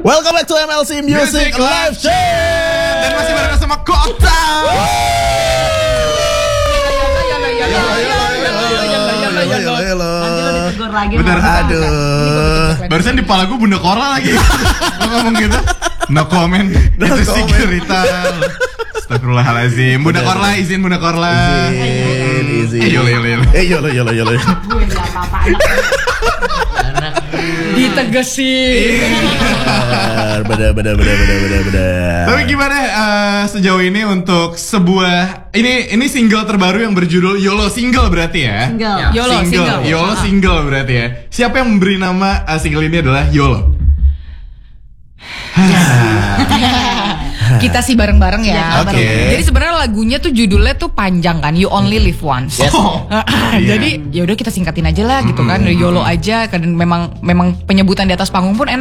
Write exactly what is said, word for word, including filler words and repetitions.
Welcome back to M L C Music, Music Live Show. Dan masih bareng sama Kota. Bener, aduh. Barusan di pala gue Bunda Korla lagi. Lo ngomong gitu. No comment. No itu comment. si Gerita. Astagfirullahaladzim. Bunda Korla, izin Bunda Korla. Izin, izin. Eh, yolo, yolo, yolo. Eh, yolo, yolo, yolo. Gue gak apa-apa anak. Ditegesin. Bener, bener, bener, bener, bener, bener. Tapi gimana uh, sejauh ini untuk sebuah ini ini single terbaru yang berjudul YOLO single berarti ya? Single. Ya. YOLO single. YOLO Ah. single berarti ya. Siapa yang memberi nama uh, single ini adalah YOLO? Kita sih bareng-bareng ya. Oke. Bareng. Jadi sebenarnya lagunya tuh judulnya tuh panjang kan, You Only Live Once. Yes. Oh, iya. Jadi ya udah kita singkatin aja lah gitu kan, YOLO aja. Kan memang memang penyebutan di atas panggung pun enak.